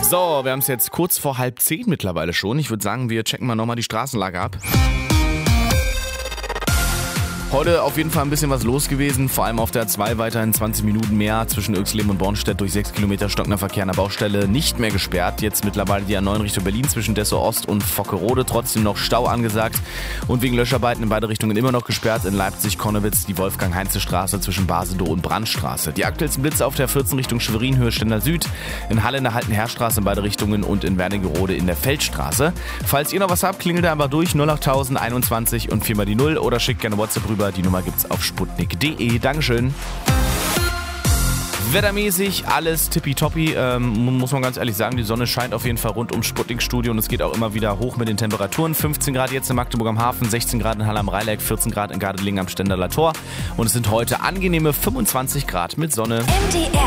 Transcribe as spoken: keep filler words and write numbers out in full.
So, wir haben es jetzt kurz vor halb zehn mittlerweile schon. Ich würde sagen, wir checken mal nochmal die Straßenlage ab. Heute auf jeden Fall ein bisschen was los gewesen, vor allem auf der A zwei weiterhin zwanzig Minuten mehr zwischen Oechsleben und Bornstedt durch sechs Kilometer stockender Verkehr an der Baustelle nicht mehr gesperrt. Jetzt mittlerweile die A neun Richtung Berlin zwischen Dessau Ost und Vockerode, trotzdem noch Stau angesagt und wegen Löscharbeiten in beide Richtungen immer noch gesperrt. In Leipzig-Konnewitz die Wolfgang-Heinze-Straße zwischen Basedow und Brandstraße. Die aktuellsten Blitze auf der vierzehn Richtung Schwerin, Höhe Stendal Süd, in Halle in der Halten-Herrstraße in beide Richtungen und in Wernigerode in der Feldstraße. Falls ihr noch was habt, klingelt einfach durch null acht tausend einundzwanzig und viermal die Null oder schickt gerne WhatsApp rüber. Die Nummer gibt's auf sputnik punkt de. Dankeschön. Wettermäßig alles tippitoppi, ähm, muss man ganz ehrlich sagen, die Sonne scheint auf jeden Fall rund ums Sputnik-Studio und es geht auch immer wieder hoch mit den Temperaturen. fünfzehn Grad jetzt in Magdeburg am Hafen, sechzehn Grad in Halle am Rheineck, vierzehn Grad in Gardelegen am Stendaler Tor und es sind heute angenehme fünfundzwanzig Grad mit Sonne. M D R